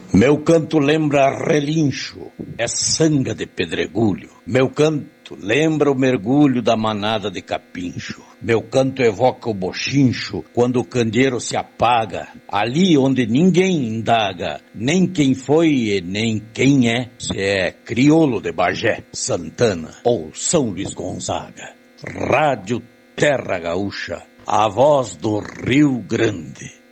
Meu canto lembra relincho, é sanga de pedregulho. Meu canto lembra o mergulho da manada de capincho. Meu canto evoca o bochincho quando o candeeiro se apaga, ali onde ninguém indaga, nem quem foi e nem quem é, se é crioulo de Bagé, Santana ou São Luís Gonzaga. Rádio Terra Gaúcha, a voz do Rio Grande.